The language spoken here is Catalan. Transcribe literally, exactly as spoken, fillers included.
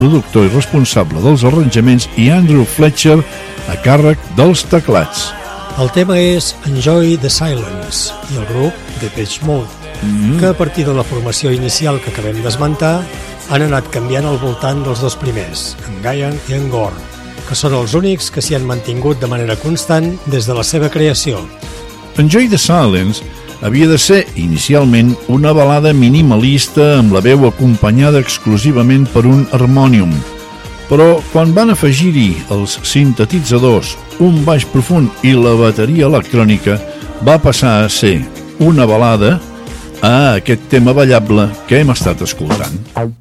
productor i responsable dels arranjaments, i Andrew Fletcher a càrrec dels teclats. El tema és Enjoy the Silence i el grup Depeche Mode, mm. que a partir de la formació inicial que acabem d'esmentar han anat canviant al voltant dels dos primers, en Guyan i en Gore, que són els únics que s'hi han mantingut de manera constant des de la seva creació. Enjoy the Silence havia de ser inicialment una balada minimalista amb la veu acompanyada exclusivament per un harmònium, però quan van afegir-hi els sintetitzadors, un baix profund i la bateria electrònica, va passar a ser una balada a aquest tema ballable que hem estat escoltant.